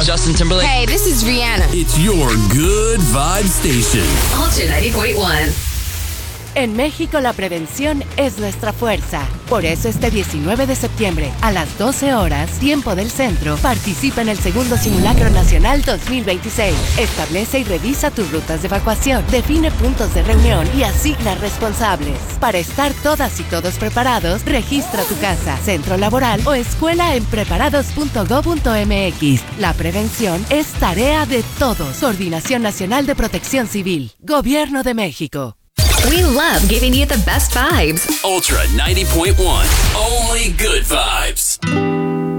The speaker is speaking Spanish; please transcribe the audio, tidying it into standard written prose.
is Justin Timberlake. Hey, this is Rihanna. It's your good vibe station. Ultra 90.1. En México la prevención es nuestra fuerza. Por eso este 19 de septiembre, a las 12 horas, tiempo del centro, participa en el segundo Simulacro Nacional 2026. Establece y revisa tus rutas de evacuación, define puntos de reunión y asigna responsables. Para estar todas y todos preparados, registra tu casa, centro laboral o escuela en preparados.go.mx. La prevención es tarea de todos. Coordinación Nacional de Protección Civil. Gobierno de México. We love giving you the best vibes. Ultra 90.1. Only good vibes.